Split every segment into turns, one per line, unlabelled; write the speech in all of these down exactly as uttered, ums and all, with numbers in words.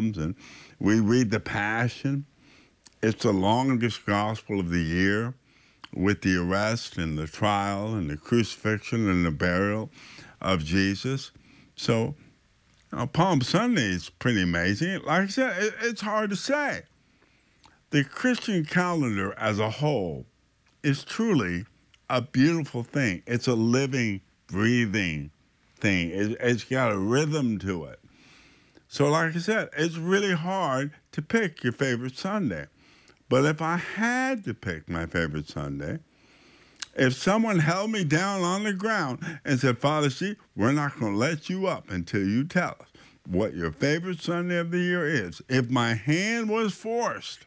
comes, and we read the Passion. It's the longest gospel of the year, with the arrest and the trial and the crucifixion and the burial of Jesus. So, you know, Palm Sunday is pretty amazing. Like I said, it, it's hard to say. The Christian calendar as a whole is truly a beautiful thing. It's a living, breathing thing. It, it's got a rhythm to it. So like I said, it's really hard to pick your favorite Sunday. But if I had to pick my favorite Sunday, if someone held me down on the ground and said, Father C, we're not going to let you up until you tell us what your favorite Sunday of the year is, if my hand was forced,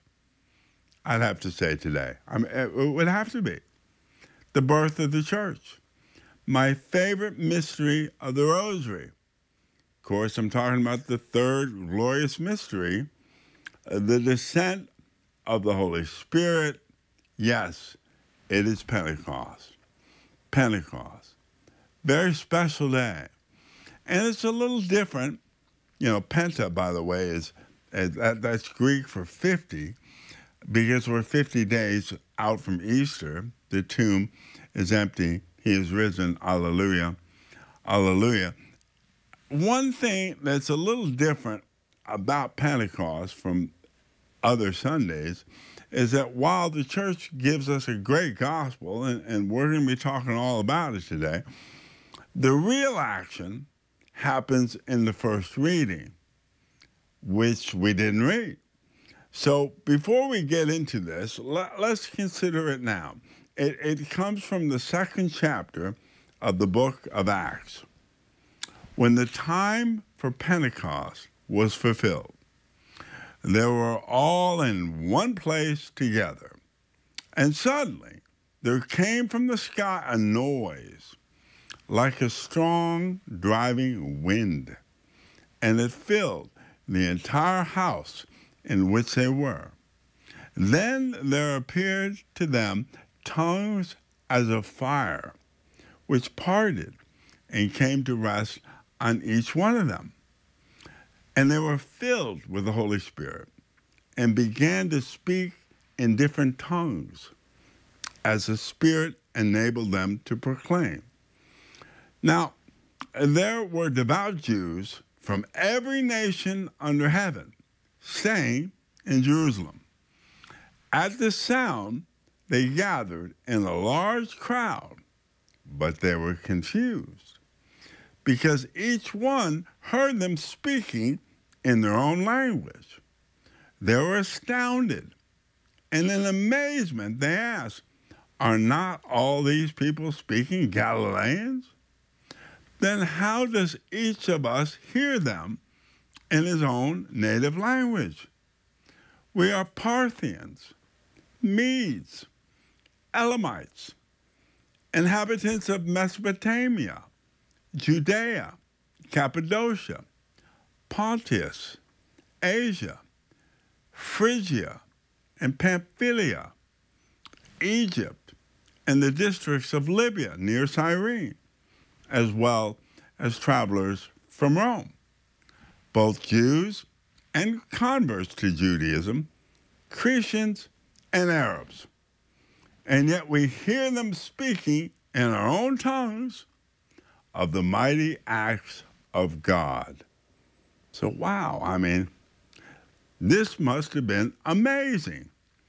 I'd have to say today. I mean, it would have to be the birth of the church. My favorite mystery of the Rosary. Of course, I'm talking about the third glorious mystery, the descent of the Holy Spirit. Yes, it is Pentecost. Pentecost. Very special day. And it's a little different. You know, Penta, by the way, is, is that, that's Greek for fifty, because we're fifty days out from Easter. The tomb is empty. He is risen. Alleluia. Alleluia. One thing that's a little different about Pentecost from other Sundays is that while the church gives us a great gospel, and, and we're going to be talking all about it today, the real action happens in the first reading, which we didn't read. So before we get into this, let, let's consider it now. It, it comes from the second chapter of the book of Acts. When the time for Pentecost was fulfilled, they were all in one place together. And suddenly there came from the sky a noise like a strong driving wind, and it filled the entire house in which they were. Then there appeared to them tongues as of fire, which parted and came to rest on each one of them. And they were filled with the Holy Spirit and began to speak in different tongues as the Spirit enabled them to proclaim. Now, there were devout Jews from every nation under heaven staying in Jerusalem. At the sound, they gathered in a large crowd, but they were confused, because each one heard them speaking in their own language. They were astounded, and in amazement they asked, are not all these people speaking Galileans? Then how does each of us hear them in his own native language? We are Parthians, Medes, Elamites, inhabitants of Mesopotamia, Judea, Cappadocia, Pontus, Asia, Phrygia, and Pamphylia, Egypt, and the districts of Libya near Cyrene, as well as travelers from Rome, both Jews and converts to Judaism, Cretans and Arabs. And yet we hear them speaking in our own tongues of the mighty acts of God. So, wow, I mean, this must have been amazing.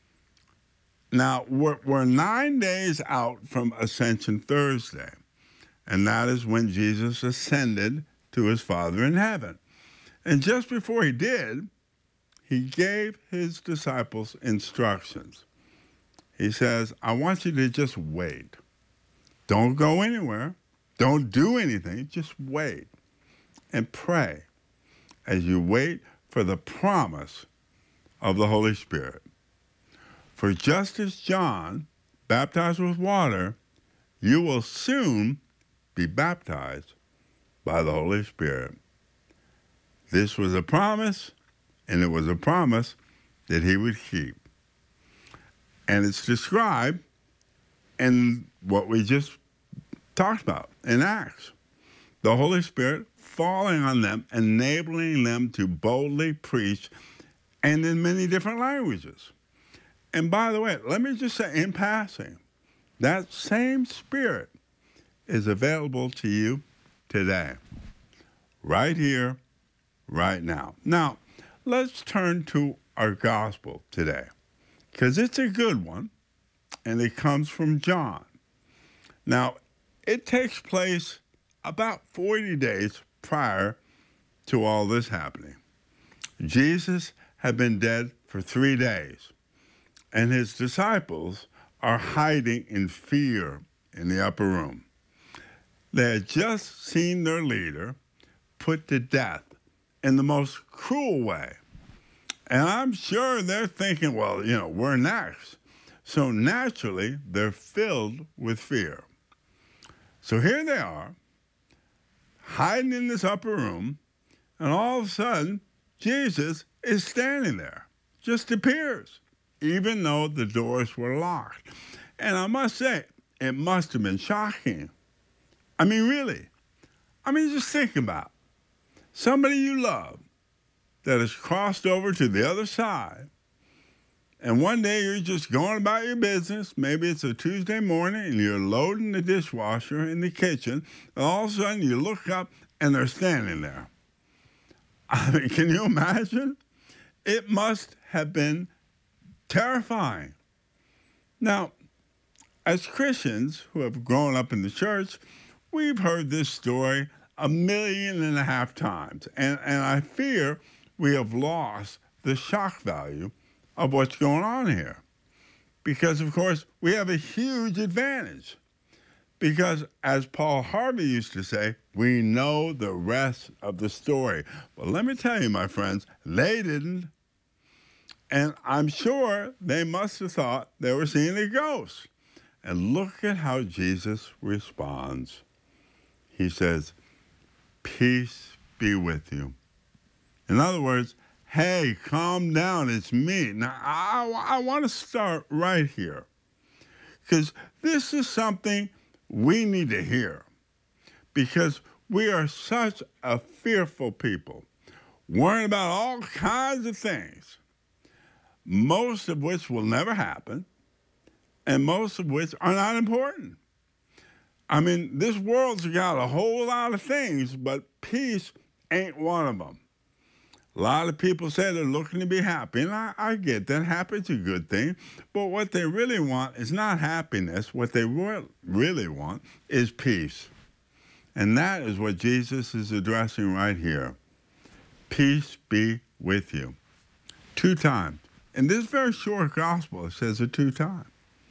Now, we're, we're nine days out from Ascension Thursday, and that is when Jesus ascended to his Father in heaven. And just before he did, he gave his disciples instructions. He says, I want you to just wait. Don't go anywhere. Don't do anything. Just wait and pray as you wait for the promise of the Holy Spirit. For just as John baptized with water, you will soon be baptized by the Holy Spirit. This was a promise, and it was a promise that he would keep. And it's described in what we just talked about in Acts. The Holy Spirit falling on them, enabling them to boldly preach and in many different languages. And by the way, let me just say in passing, that same Spirit is available to you today, right here, right now. Now, let's turn to our gospel today, because it's a good one, and it comes from John. Now, it takes place about forty days prior to all this happening. Jesus had been dead for three days, and his disciples are hiding in fear in the upper room. They had just seen their leader put to death in the most cruel way. And I'm sure they're thinking, well, you know, we're next. So naturally, they're filled with fear. So here they are, hiding in this upper room, and all of a sudden, Jesus is standing there, just appears, even though the doors were locked. And I must say, it must have been shocking. I mean, really. I mean, just think about it. Somebody you love that has crossed over to the other side, and one day you're just going about your business. Maybe it's a Tuesday morning and you're loading the dishwasher in the kitchen, and all of a sudden you look up and they're standing there. I mean, can you imagine? It must have been terrifying. Now, as Christians who have grown up in the church, we've heard this story a million and a half times, and, and I fear we have lost the shock value of what's going on here. Because, of course, we have a huge advantage. Because, as Paul Harvey used to say, we know the rest of the story. Well, let me tell you, my friends, they didn't. And I'm sure they must have thought they were seeing a ghost. And look at how Jesus responds. He says, peace be with you. In other words, hey, calm down, it's me. Now, I, I want to start right here, because this is something we need to hear, because we are such a fearful people, worrying about all kinds of things, most of which will never happen, and most of which are not important. I mean, this world's got a whole lot of things, but peace ain't one of them. A lot of people say they're looking to be happy, and I, I get that. Happy's a good thing. But what they really want is not happiness. What they re- really want is peace. And that is what Jesus is addressing right here. Peace be with you. Two times. In this very short gospel, it says it two times.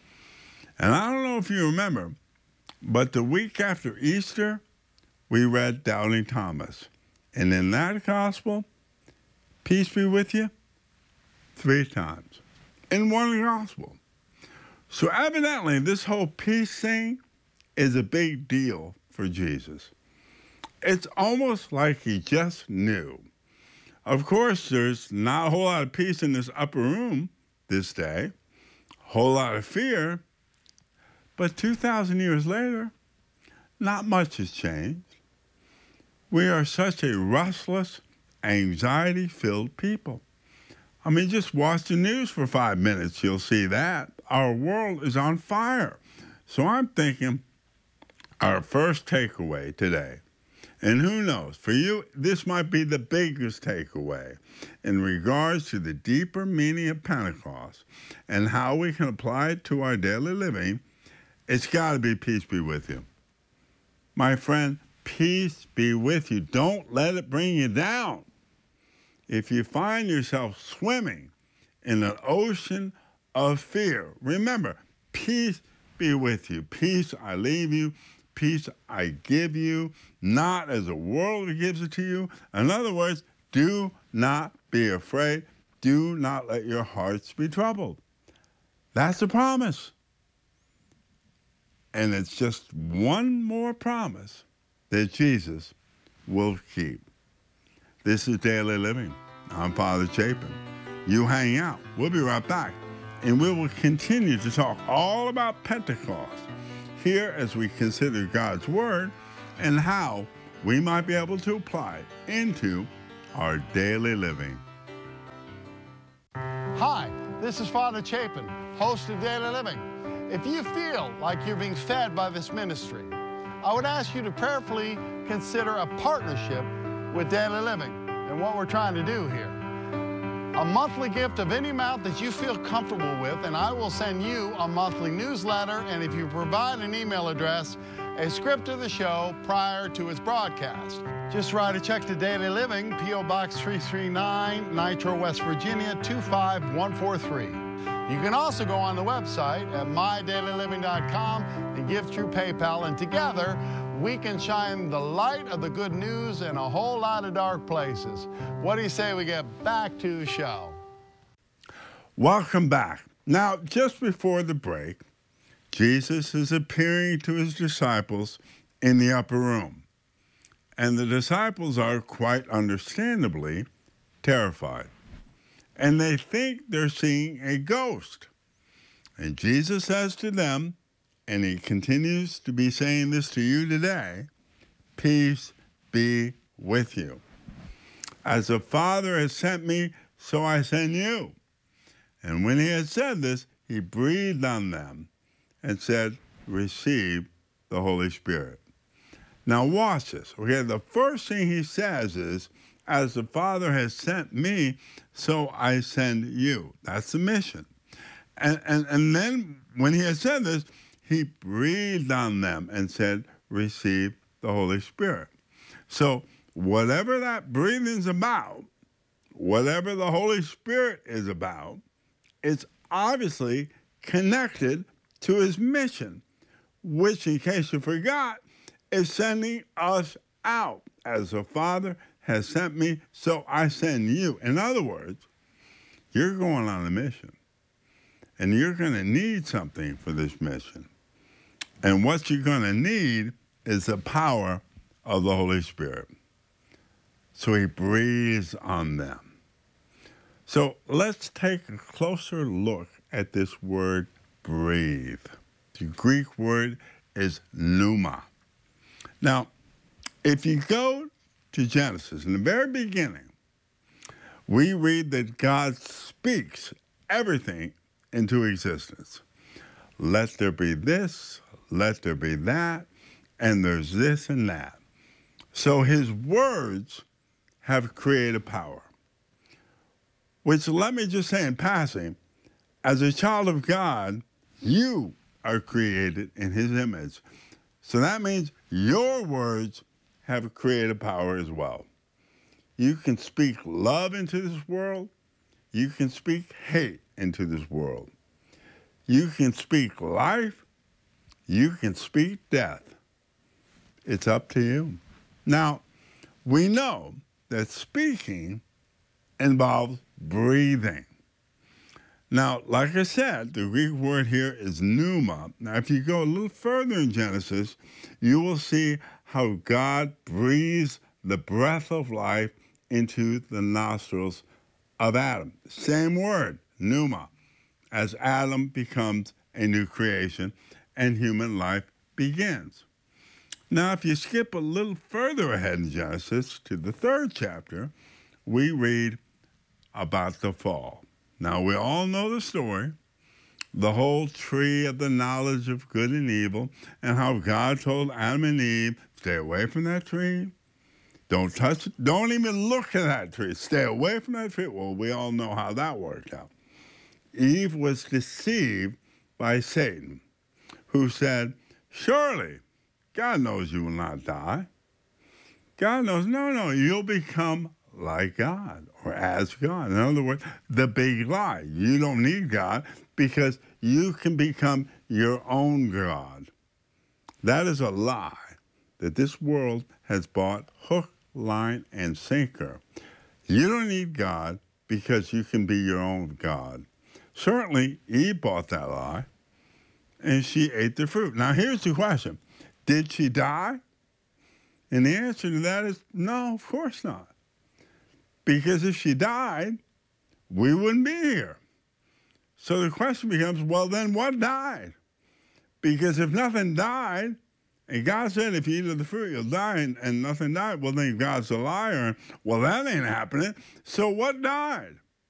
And I don't know if you remember, but the week after Easter, we read Doubting Thomas. And in that gospel, peace be with you, three times in one gospel. So evidently, this whole peace thing is a big deal for Jesus. It's almost like he just knew. Of course, there's not a whole lot of peace in this upper room this day, a whole lot of fear, but two thousand years later, not much has changed. We are such a restless, anxiety-filled people. I mean, just watch the news for five minutes, you'll see that. Our world is on fire. So I'm thinking our first takeaway today, and who knows, for you, this might be the biggest takeaway in regards to the deeper meaning of Pentecost and how we can apply it to our daily living. It's got to be peace be with you. My friend, peace be with you. Don't let it bring you down. If you find yourself swimming in an ocean of fear, remember, peace be with you. Peace I leave you. Peace I give you, not as the world gives it to you. In other words, do not be afraid. Do not let your hearts be troubled. That's the promise. And it's just one more promise that Jesus will keep. This is Daily Living. I'm Father Chapin. You hang out. We'll be right back. And we will continue to talk all about Pentecost here as we consider God's Word and how we might be able to apply it into our daily living.
Hi, this is Father Chapin, host of Daily Living. If you feel like you're being fed by this ministry, I would ask you to prayerfully consider a partnership with Daily Living and what we're trying to do here. A monthly gift of any amount that you feel comfortable with, and I will send you a monthly newsletter, and if you provide an email address, a script of the show prior to its broadcast. Just write a check to Daily Living, P O Box three three nine, Nitro, West Virginia, two five one four three. You can also go on the website at my daily living dot com and give through PayPal, and together we can shine the light of the good news in a whole lot of dark places. What do you say we get back to the show?
Welcome back. Now, just before the break, Jesus is appearing to his disciples in the upper room, and the disciples are quite understandably terrified, and they think they're seeing a ghost. And Jesus says to them, and he continues to be saying this to you today, peace be with you. As the Father has sent me, so I send you. And when he had said this, he breathed on them and said, receive the Holy Spirit. Now watch this. Okay, the first thing he says is, as the Father has sent me, so I send you. That's the mission. And, and, and then when he had said this, he breathed on them and said, receive the Holy Spirit. So whatever that breathing's about, whatever the Holy Spirit is about, it's obviously connected to his mission, which, in case you forgot, is sending us out. As the Father has sent me, so I send you. In other words, you're going on a mission, and you're going to need something for this mission. And what you're going to need is the power of the Holy Spirit. So he breathes on them. So let's take a closer look at this word breathe. The Greek word is pneuma. Now, if you go to Genesis, in the very beginning, we read that God speaks everything into existence. Let there be this, let there be that, and there's this and that. So his words have creative power, which, let me just say in passing, as a child of God, you are created in his image. So that means your words have creative power as well. You can speak love into this world. You can speak hate into this world. You can speak life. You can speak death. It's up to you. Now, we know that speaking involves breathing. Now, like I said, the Greek word here is pneuma. Now, if you go a little further in Genesis, you will see how God breathes the breath of life into the nostrils of Adam. Same word, pneuma, as Adam becomes a new creation and human life begins. Now, if you skip a little further ahead in Genesis to the third chapter, we read about the fall. Now, we all know the story, the whole tree of the knowledge of good and evil, and how God told Adam and Eve, stay away from that tree. Don't touch it. Don't even look at that tree. Stay away from that tree. Well, we all know how that worked out. Eve was deceived by Satan, who said, surely God knows you will not die. God knows, no, no, you'll become like God or as God. In other words, the big lie. You don't need God because you can become your own God. That is a lie that this world has bought hook, line, and sinker. You don't need God because you can be your own God. Certainly, Eve bought that lie, and she ate the fruit. Now, here's the question. Did she die? And the answer to that is no, of course not. Because if she died, we wouldn't be here. So the question becomes, well, then what died? Because if nothing died And God said, if you eat of the fruit, you'll die, and, and nothing died. Well, then God's a liar. Well, that ain't happening. So what died?